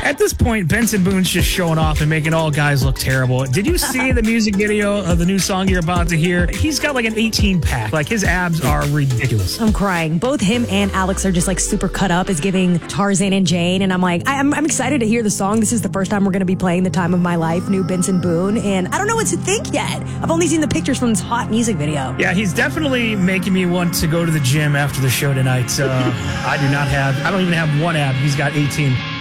At this point, Benson Boone's just showing off and making all guys look terrible. Did you see the music video of the new song you're about to hear? He's got like an 18-pack. Like, his abs are ridiculous. I'm crying. Both him and Alex are just like super cut up as giving Tarzan and Jane. And I'm like, I'm excited to hear the song. This is the first time we're going to be playing The Time of My Life, new Benson Boone. And I don't know what to think yet. I've only seen the pictures from this hot music video. Yeah, he's definitely making me want to go to the gym after the show tonight. I don't even have one ab. He's got 18.